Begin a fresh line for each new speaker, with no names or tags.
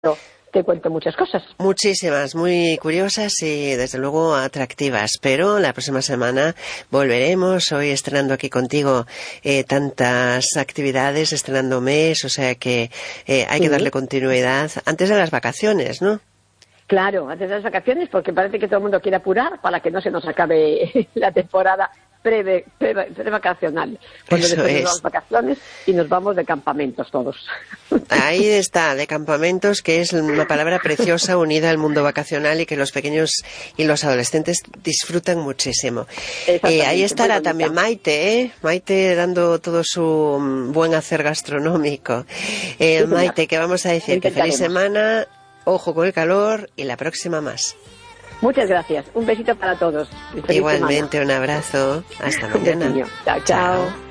te cuento muchas cosas.
Muchísimas, muy curiosas y desde luego atractivas, pero la próxima semana volveremos, hoy estrenando aquí contigo tantas actividades, estrenando mes, o sea que hay que darle continuidad antes de las vacaciones, ¿no?
Claro, antes de las vacaciones, porque parece que todo el mundo quiere apurar para que no se nos acabe la temporada prevacacional. Cuando después nos vamos de vacaciones y nos vamos de campamentos todos.
Ahí está, de campamentos, que es una palabra preciosa unida al mundo vacacional y que los pequeños y los adolescentes disfrutan muchísimo. Ahí estará también Maite, Maite dando todo su buen hacer gastronómico. Maite, ¿qué vamos a decir? Que feliz semana, ojo con el calor y la próxima más.
Muchas gracias. Un besito para todos.
Igualmente, semana. Un abrazo. Hasta mañana.
Chao, chao.